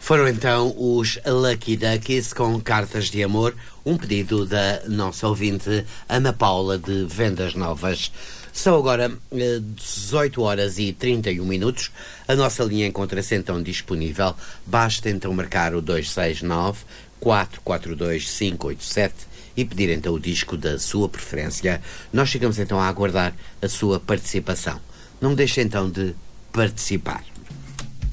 Foram então os Lucky Duckies com Cartas de Amor, um pedido da nossa ouvinte Ana Paula de Vendas Novas. São agora 18 horas e 31 minutos. A nossa linha encontra-se então disponível. Basta então marcar o 269 442 587 e pedir então o disco da sua preferência. Nós ficamos então a aguardar a sua participação. Não deixe então de participar.